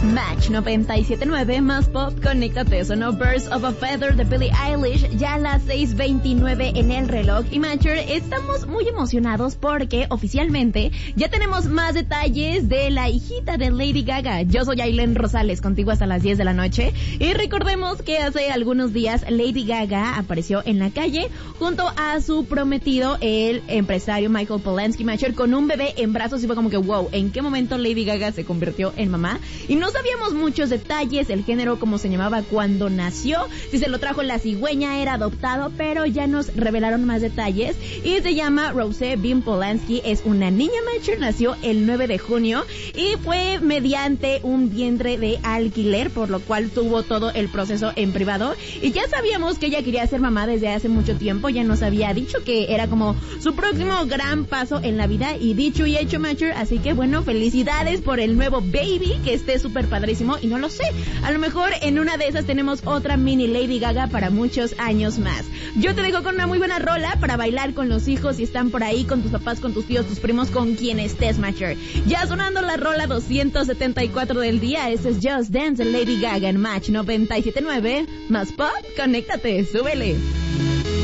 Match 97.9 más pop, conéctate, sonó Birds of a Feather de Billie Eilish, ya a las 6:29 en el reloj. Y Matcher, estamos muy emocionados porque oficialmente ya tenemos más detalles de la hijita de Lady Gaga. Yo soy Ailén Rosales, contigo hasta las 10 de la noche. Y recordemos que hace algunos días Lady Gaga apareció en la calle junto a su prometido, el empresario Michael Polanski, Matcher, con un bebé en brazos, y fue como que wow, ¿en qué momento Lady Gaga se convirtió en mamá? Y no sabíamos muchos detalles, el género, cómo se llamaba cuando nació, si se lo trajo la cigüeña, era adoptado, pero ya nos revelaron más detalles. Y se llama Rose Bean Polanski, es una niña, Matcher, nació el 9 de junio y fue mediante un vientre de alquiler, por lo cual tuvo todo el proceso en privado. Y ya sabíamos que ella quería ser mamá desde hace mucho tiempo, ya nos había dicho que era como su próximo gran paso en la vida, y dicho y hecho, Matcher. Así que bueno, felicidades por el nuevo baby, que esté súper padrísimo, y no lo sé, a lo mejor en una de esas tenemos otra mini Lady Gaga para muchos años más. Yo te dejo con una muy buena rola para bailar con los hijos, si están por ahí, con tus papás, con tus tíos, tus primos, con quien estés, Matcher. Ya sonando la rola 274 del día, este es Just Dance de Lady Gaga en Match 97.9 más pop, conéctate, súbele.